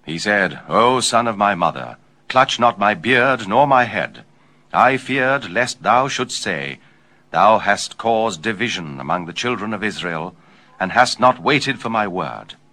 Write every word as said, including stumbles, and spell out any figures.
He said, O son of my mother, clutch not my beard nor my head. I feared lest thou shouldst say, Thou hast caused division among the children of Israel, and hast not waited for my word.